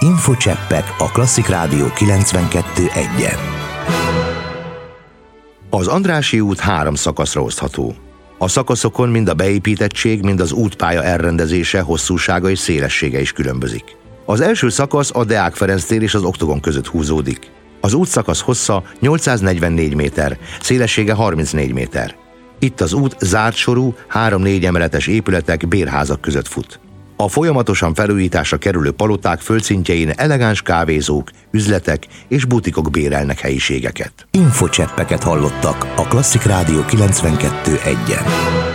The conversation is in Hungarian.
Infocseppek a Klasszik Rádió 92.1-en. Az Andrássy út 3 szakaszra osztható. A szakaszokon mind a beépítettség, mind az útpálya elrendezése, hosszúsága és szélessége is különbözik. Az első szakasz a Deák Ferenc tér és az Oktogon között húzódik. Az útszakasz hossza 844 méter, szélessége 34 méter. Itt az út zárt sorú, 3-4 emeletes épületek, bérházak között fut. A folyamatosan felújításra kerülő paloták földszintjein elegáns kávézók, üzletek és butikok bérelnek helyiségeket. Infocseppeket hallottak a Klasszik Rádió 92.1-en.